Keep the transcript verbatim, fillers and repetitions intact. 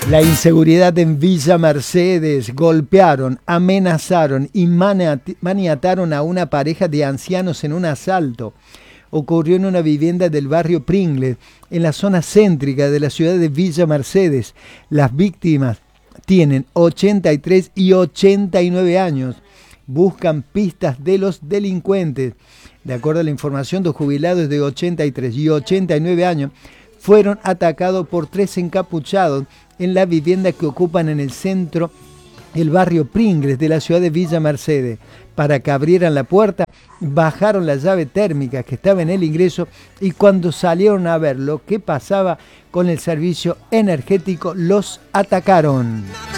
La inseguridad en Villa Mercedes. Golpearon, amenazaron y maniataron a una pareja de ancianos en un asalto. Ocurrió en una vivienda del barrio Pringles, en la zona céntrica de la ciudad de Villa Mercedes. Las víctimas tienen ochenta y tres y ochenta y nueve años. Buscan pistas de los delincuentes. De acuerdo a la información, dos jubilados de ochenta y tres y ochenta y nueve años fueron atacados por tres encapuchados en la vivienda que ocupan en el centro del barrio Pringles de la ciudad de Villa Mercedes. Para que abrieran la puerta, bajaron la llave térmica que estaba en el ingreso y cuando salieron a ver lo que pasaba con el servicio energético, los atacaron.